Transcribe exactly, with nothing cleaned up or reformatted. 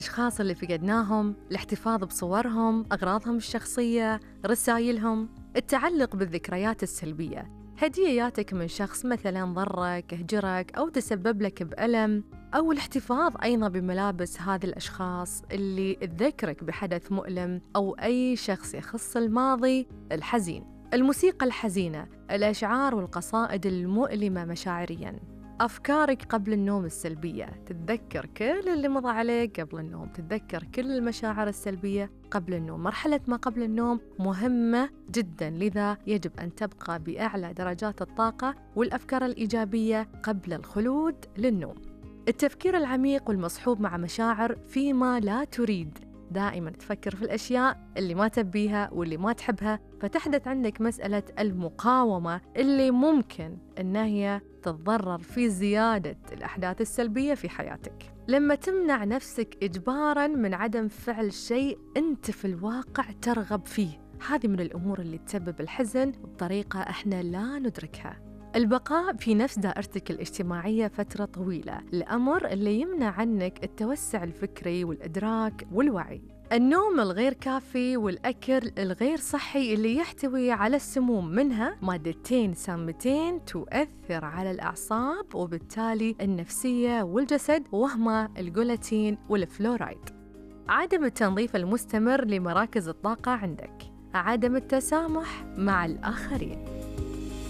الأشخاص اللي فقدناهم، الاحتفاظ بصورهم، أغراضهم الشخصية، رسائلهم، التعلق بالذكريات السلبية، هدياتك من شخص مثلاً ضرك، هجرك أو تسبب لك بألم، أو الاحتفاظ أيضاً بملابس هذه الأشخاص اللي تذكرك بحدث مؤلم أو أي شخص يخص الماضي الحزين. الموسيقى الحزينة، الأشعار والقصائد المؤلمة مشاعرياً، أفكارك قبل النوم السلبية، تتذكر كل اللي مضى عليك قبل النوم، تتذكر كل المشاعر السلبية قبل النوم. مرحلة ما قبل النوم مهمة جداً، لذا يجب أن تبقى بأعلى درجات الطاقة والأفكار الإيجابية قبل الخلود للنوم. التفكير العميق والمصحوب مع مشاعر فيما لا تريد، دائماً تفكر في الأشياء اللي ما تبيها واللي ما تحبها، فتحدث عندك مسألة المقاومة اللي ممكن أن هي تتضرر في زيادة الأحداث السلبية في حياتك. لما تمنع نفسك إجباراً من عدم فعل شيء أنت في الواقع ترغب فيه، هذه من الأمور اللي تسبب الحزن بطريقة إحنا لا ندركها. البقاء في نفس دائرتك الاجتماعية فترة طويلة، الأمر اللي يمنع عنك التوسع الفكري والإدراك والوعي. النوم الغير كافي والأكل الغير صحي اللي يحتوي على السموم، منها مادتين سامتين تؤثر على الأعصاب وبالتالي النفسية والجسد، وهما الجلوتين والفلورايد. عدم التنظيف المستمر لمراكز الطاقة عندك، عدم التسامح مع الآخرين.